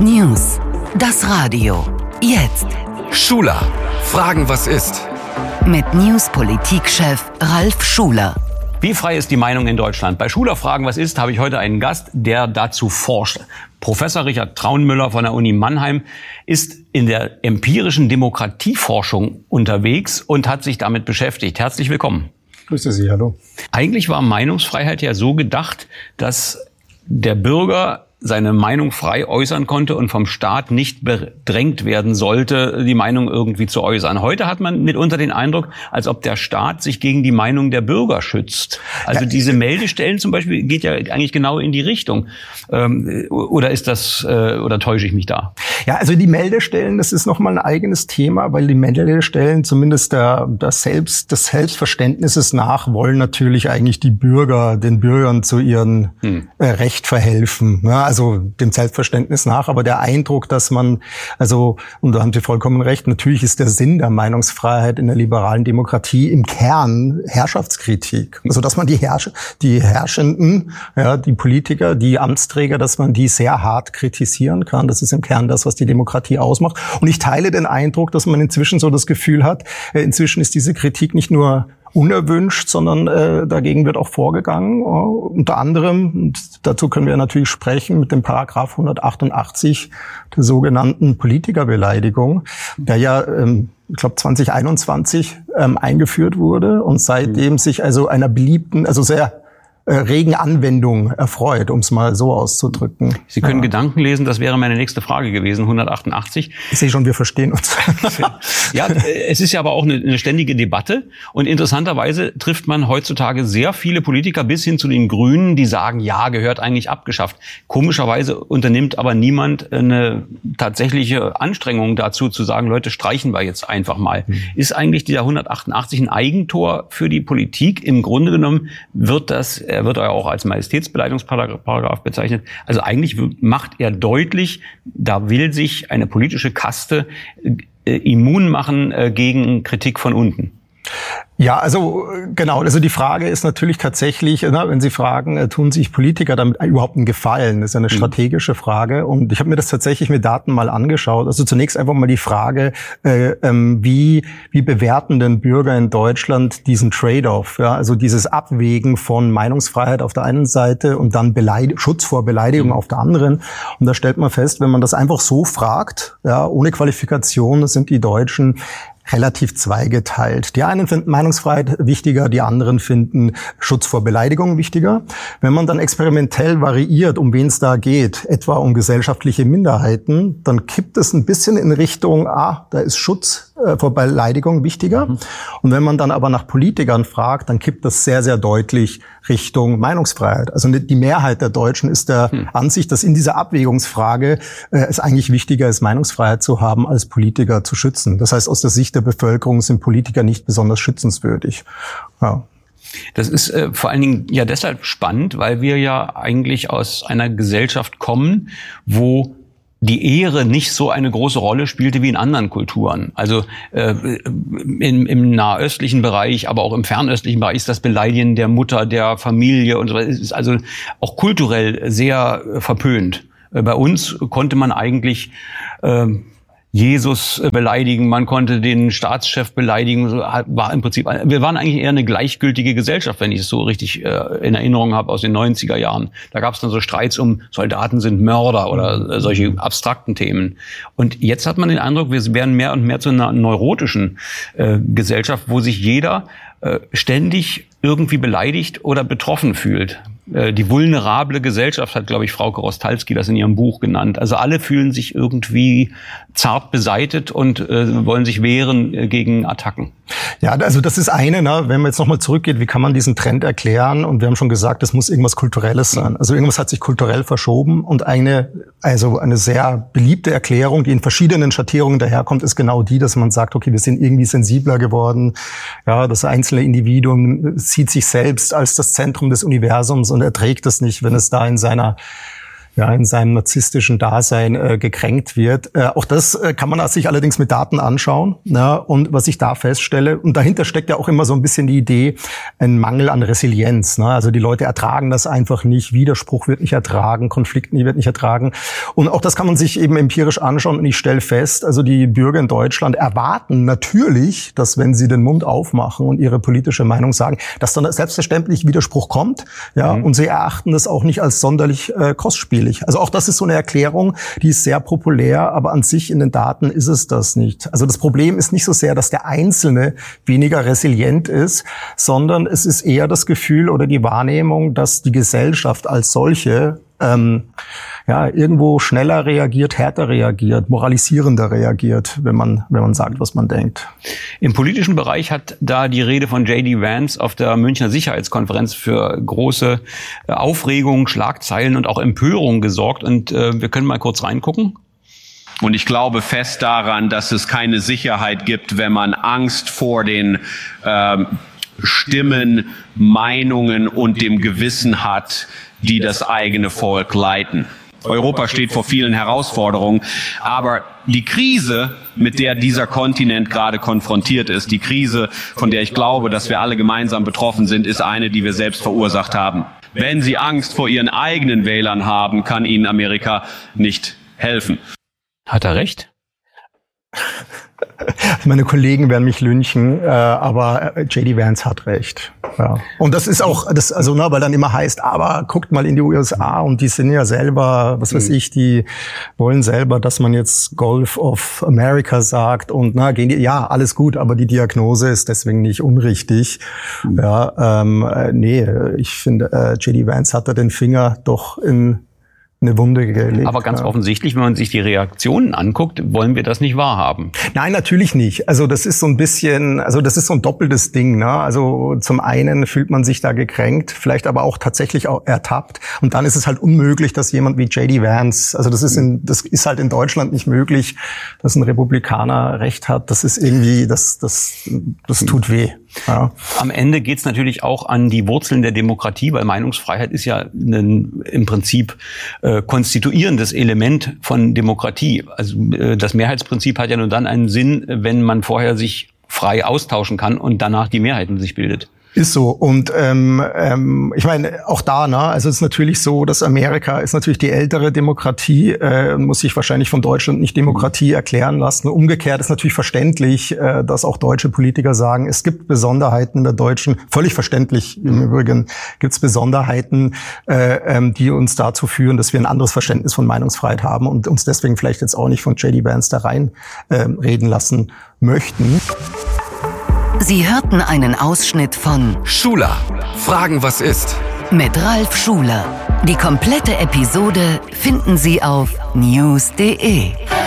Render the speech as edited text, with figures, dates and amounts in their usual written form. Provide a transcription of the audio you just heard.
News. Das Radio. Jetzt. Schuler. Fragen, was ist? Mit News-Politikchef Ralf Schuler. Wie frei ist die Meinung in Deutschland? Bei Schuler Fragen, was ist, habe ich heute einen Gast, der dazu forscht. Professor Richard Traunmüller von der Uni Mannheim ist in der empirischen Demokratieforschung unterwegs und hat sich damit beschäftigt. Herzlich willkommen. Grüße Sie, hallo. Eigentlich war Meinungsfreiheit ja so gedacht, dass der Bürger seine Meinung frei äußern konnte und vom Staat nicht bedrängt werden sollte, die Meinung irgendwie zu äußern. Heute hat man mitunter den Eindruck, als ob der Staat sich gegen die Meinung der Bürger schützt. Also diese Meldestellen zum Beispiel geht ja eigentlich genau in die Richtung. Oder ist das, oder täusche ich mich da? Ja, also die Meldestellen, das ist nochmal ein eigenes Thema, weil die Meldestellen zumindest des Selbstverständnisses nach wollen natürlich eigentlich den Bürgern zu ihrem Recht verhelfen. Ja, also dem Selbstverständnis nach, aber der Eindruck, dass man, und da haben Sie vollkommen recht, natürlich ist der Sinn der Meinungsfreiheit in der liberalen Demokratie im Kern Herrschaftskritik. Also dass man die Herrschenden, ja, die Politiker, die Amtsträger, dass man die sehr hart kritisieren kann. Das ist im Kern das, was die Demokratie ausmacht. Und ich teile den Eindruck, dass man inzwischen so das Gefühl hat, inzwischen ist diese Kritik nicht nur unerwünscht, sondern dagegen wird auch vorgegangen. Unter anderem, und dazu können wir natürlich sprechen, mit dem Paragraph 188 der sogenannten Politikerbeleidigung, der ja, ich glaube 2021 eingeführt wurde und seitdem sich also einer beliebten, also sehr regen Anwendung erfreut, um es mal so auszudrücken. Sie können Gedanken lesen, das wäre meine nächste Frage gewesen, 188. Ich sehe schon, wir verstehen uns. Ja, es ist ja aber auch eine ständige Debatte und interessanterweise trifft man heutzutage sehr viele Politiker bis hin zu den Grünen, die sagen, ja, gehört eigentlich abgeschafft. Komischerweise unternimmt aber niemand eine tatsächliche Anstrengung dazu, zu sagen, Leute, streichen wir jetzt einfach mal. Ist eigentlich dieser 188 ein Eigentor für die Politik? Im Grunde genommen wird er auch als Majestätsbeleidigungsparagraph bezeichnet. Also eigentlich macht er deutlich, da will sich eine politische Kaste immun machen gegen Kritik von unten. Ja, also genau. Also die Frage ist natürlich tatsächlich, wenn Sie fragen, tun sich Politiker damit überhaupt einen Gefallen? Das ist eine strategische Frage. Und ich habe mir das tatsächlich mit Daten mal angeschaut. Also zunächst einfach mal die Frage, wie bewerten denn Bürger in Deutschland diesen Trade-off? Ja, also dieses Abwägen von Meinungsfreiheit auf der einen Seite und dann Schutz vor Beleidigung auf der anderen. Und da stellt man fest, wenn man das einfach so fragt, ja, ohne Qualifikation, sind die Deutschen relativ zweigeteilt. Die einen finden Meinungsfreiheit wichtiger, die anderen finden Schutz vor Beleidigung wichtiger. Wenn man dann experimentell variiert, um wen es da geht, etwa um gesellschaftliche Minderheiten, dann kippt es ein bisschen in Richtung, da ist Schutz vor Beleidigung wichtiger. Und wenn man dann aber nach Politikern fragt, dann kippt das sehr, sehr deutlich Richtung Meinungsfreiheit. Also die Mehrheit der Deutschen ist der Ansicht, dass in dieser Abwägungsfrage es eigentlich wichtiger ist, Meinungsfreiheit zu haben, als Politiker zu schützen. Das heißt, aus der Sicht der Bevölkerung sind Politiker nicht besonders schützenswürdig. Ja. Das ist vor allen Dingen ja deshalb spannend, weil wir ja eigentlich aus einer Gesellschaft kommen, wo die Ehre nicht so eine große Rolle spielte wie in anderen Kulturen. Also im nahöstlichen Bereich, aber auch im fernöstlichen Bereich ist das Beleidigen der Mutter, der Familie und so weiter. Es ist also auch kulturell sehr verpönt. Bei uns konnte man eigentlich Jesus beleidigen, man konnte den Staatschef beleidigen, war im Prinzip, wir waren eigentlich eher eine gleichgültige Gesellschaft, wenn ich es so richtig in Erinnerung habe aus den 90er Jahren. Da gab es dann so Streits um Soldaten sind Mörder oder solche abstrakten Themen. Und jetzt hat man den Eindruck, wir werden mehr und mehr zu einer neurotischen Gesellschaft, wo sich jeder ständig irgendwie beleidigt oder betroffen fühlt. Die vulnerable Gesellschaft hat, glaube ich, Frauke Rostalski das in ihrem Buch genannt. Also alle fühlen sich irgendwie zart beseitet und wollen sich wehren gegen Attacken. Ja, also das ist eine, wenn man jetzt nochmal zurückgeht, wie kann man diesen Trend erklären? Und wir haben schon gesagt, das muss irgendwas Kulturelles sein. Also irgendwas hat sich kulturell verschoben und eine sehr beliebte Erklärung, die in verschiedenen Schattierungen daherkommt, ist genau die, dass man sagt, okay, wir sind irgendwie sensibler geworden. Ja, das einzelne Individuum sieht sich selbst als das Zentrum des Universums und erträgt es nicht, wenn es da in seiner in seinem narzisstischen Dasein gekränkt wird. Auch das kann man sich allerdings mit Daten anschauen. Ja, und was ich da feststelle, und dahinter steckt ja auch immer so ein bisschen die Idee, ein Mangel an Resilienz. Ne? Also die Leute ertragen das einfach nicht, Widerspruch wird nicht ertragen, Konflikt wird nicht ertragen. Und auch das kann man sich eben empirisch anschauen. Und ich stelle fest, also die Bürger in Deutschland erwarten natürlich, dass wenn sie den Mund aufmachen und ihre politische Meinung sagen, dass dann selbstverständlich Widerspruch kommt. Ja, und sie erachten das auch nicht als sonderlich kostspielig. Also auch das ist so eine Erklärung, die ist sehr populär, aber an sich in den Daten ist es das nicht. Also das Problem ist nicht so sehr, dass der Einzelne weniger resilient ist, sondern es ist eher das Gefühl oder die Wahrnehmung, dass die Gesellschaft als solche irgendwo schneller reagiert, härter reagiert, moralisierender reagiert, wenn man sagt, was man denkt. Im politischen Bereich hat da die Rede von J.D. Vance auf der Münchner Sicherheitskonferenz für große Aufregung, Schlagzeilen und auch Empörung gesorgt. Und wir können mal kurz reingucken. Und ich glaube fest daran, dass es keine Sicherheit gibt, wenn man Angst vor den Stimmen, Meinungen und dem Gewissen hat, die das eigene Volk leiten. Europa steht vor vielen Herausforderungen, aber die Krise, mit der dieser Kontinent gerade konfrontiert ist, die Krise, von der ich glaube, dass wir alle gemeinsam betroffen sind, ist eine, die wir selbst verursacht haben. Wenn Sie Angst vor Ihren eigenen Wählern haben, kann Ihnen Amerika nicht helfen. Hat er recht? Meine Kollegen werden mich lynchen, aber J.D. Vance hat recht. Ja. Und das ist auch, weil dann immer heißt, aber guckt mal in die USA und die sind ja selber, die wollen selber, dass man jetzt Gulf of America sagt und alles gut, aber die Diagnose ist deswegen nicht unrichtig. Ja, ich finde, J.D. Vance hat da den Finger doch in eine Wunde gelegt. Aber ganz offensichtlich, wenn man sich die Reaktionen anguckt, wollen wir das nicht wahrhaben. Nein, natürlich nicht. Also das ist so ein bisschen, das ist so ein doppeltes Ding. Ne? Also zum einen fühlt man sich da gekränkt, vielleicht aber auch tatsächlich auch ertappt. Und dann ist es halt unmöglich, dass jemand wie J.D. Vance, also das ist halt in Deutschland nicht möglich, dass ein Republikaner Recht hat. Das ist irgendwie, das tut weh. Ja. Am Ende geht's natürlich auch an die Wurzeln der Demokratie, weil Meinungsfreiheit ist ja im Prinzip konstituierendes Element von Demokratie. Also das Mehrheitsprinzip hat ja nur dann einen Sinn, wenn man vorher sich frei austauschen kann und danach die Mehrheiten sich bildet. Ist so. Und ich meine, auch da, also es ist natürlich so, dass Amerika ist natürlich die ältere Demokratie, muss sich wahrscheinlich von Deutschland nicht Demokratie erklären lassen. Umgekehrt ist natürlich verständlich, dass auch deutsche Politiker sagen, es gibt Besonderheiten der Deutschen, völlig verständlich im Übrigen, gibt es Besonderheiten, die uns dazu führen, dass wir ein anderes Verständnis von Meinungsfreiheit haben und uns deswegen vielleicht jetzt auch nicht von J.D. Vance da rein reden lassen möchten. Sie hörten einen Ausschnitt von Schuler, Fragen, was ist? Mit Ralf Schuler. Die komplette Episode finden Sie auf news.de.